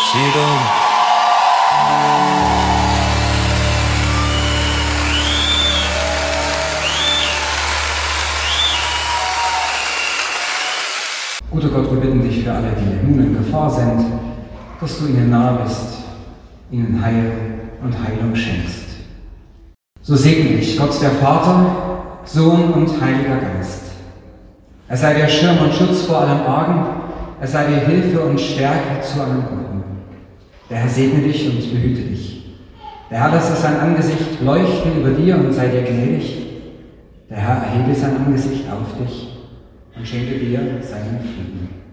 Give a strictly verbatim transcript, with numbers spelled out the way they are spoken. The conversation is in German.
Shalom. Guter Gott, wir bitten dich für alle, die nun in Gefahr sind, dass du ihnen nahe bist, ihnen Heil und Heilung schenkst. So segne ich Gott der Vater, Sohn und Heiliger Geist. Er sei der Schirm und Schutz vor allem Argen, er sei dir Hilfe und Stärke zu allem Guten. Der Herr segne dich und behüte dich. Der Herr lasse sein Angesicht leuchten über dir und sei dir gnädig. Der Herr erhebe sein Angesicht auf dich und schenke dir seinen Frieden.